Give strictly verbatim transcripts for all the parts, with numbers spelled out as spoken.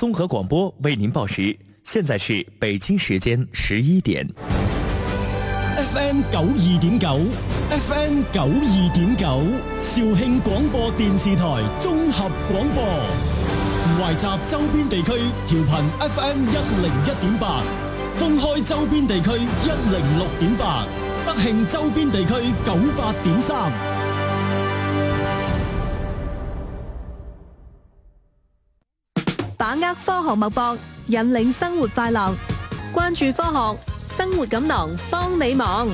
综合广播为您报时，现在是北京时间十一點。 F M 九二點九 ，F M 九二點九，肇慶廣播電視台綜合廣播，懷集周邊地區調頻 F M 一零一點八，封開周邊地區一零六點八，德慶周邊地區九八點三。 把握科學脈搏，引領生活快樂，關注科學，生活錦囊幫你忙。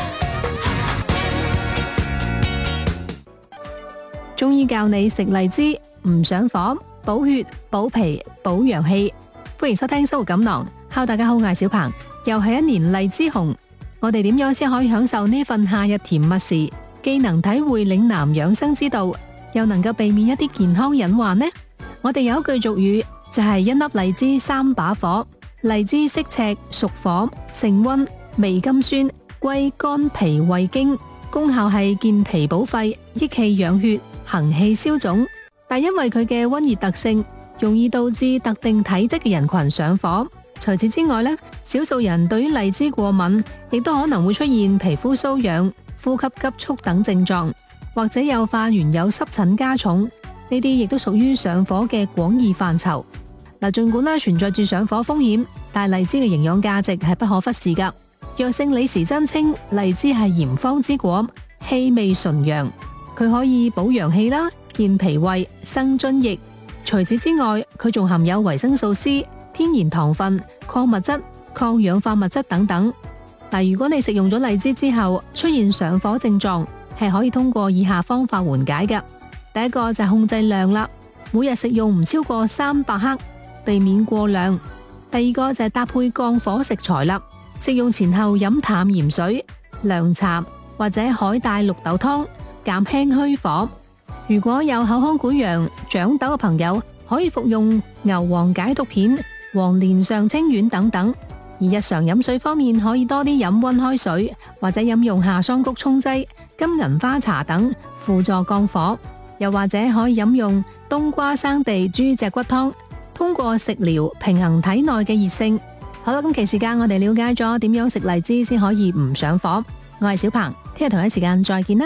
中醫教你食荔枝，唔上火，補血、補脾、補陽氣。歡迎收聽生活錦囊。Hello，大家好，我係小鵬。又係一年荔枝紅，我哋點樣先可以享受呢份夏日甜蜜時，既能體會嶺南養生之道，又能夠避免一啲健康隱患呢？我哋有一句俗語，就係一粒荔枝三把火。荔枝色赤屬火，性溫，味甘酸，歸肝脾胃經，功效係健脾補肺、益氣養血、行氣消腫。但因為佢嘅溫熱特性，容易導致特定體質嘅人群上火。除此之外呢，少數人對於荔枝過敏，亦都可能會出現皮膚瘙癢、呼吸急促等症狀，或者誘發原有濕疹加重。呢啲亦都屬於上火嘅廣義範疇。嗱，盡管咧存在住上火風險，但荔枝嘅營養價值係不可忽視噶。藥聖李時珍稱荔枝係炎方之果，氣味純陽，佢可以補陽氣啦、健脾胃、生津液。除此之外，佢仲含有維生素 C、天然糖分、礦物質、抗氧化物質等等。嗱，如果你食用咗荔枝之後出現上火症狀，係可以通過以下方法緩解嘅。第一個就係控制量啦，每日食用唔超過三百克，避免過量。第二個就係搭配降火食材啦，食用前後飲淡鹽水、涼茶或者海帶綠豆湯，減輕虛火。如果有口腔潰瘍、長痘嘅朋友，可以服用牛黃解毒片、黃連上清丸等等。而日常飲水方面，可以多啲飲溫開水，或者飲用夏桑菊沖劑、金銀花茶等，輔助降火。又或者可以飲用冬瓜生地豬脊骨湯，通過食療平衡體內嘅熱性。好啦，今期時間我哋了解咗點樣食荔枝先可以唔上火。我係小鵬，聽日同一時間再見啦。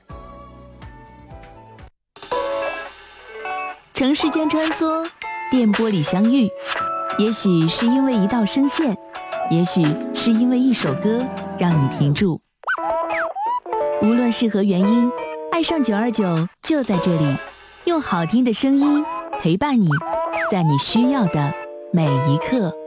城市間穿梭，電波裡相遇，也許是因為一道聲線，也許是因為一首歌讓你停住。無論是何原因，愛上九二九就在這裡，用好聽的聲音陪伴你，在你需要的每一刻。